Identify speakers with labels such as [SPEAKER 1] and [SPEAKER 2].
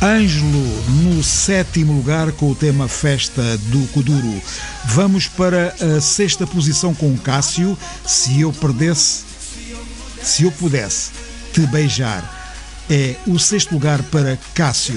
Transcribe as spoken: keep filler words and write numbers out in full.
[SPEAKER 1] Ângelo no sétimo lugar com o tema Festa do Kuduro. Vamos para a sexta posição com Cássio, Se Eu Perdesse, Se Eu Pudesse Te Beijar. É o sexto lugar para Cássio.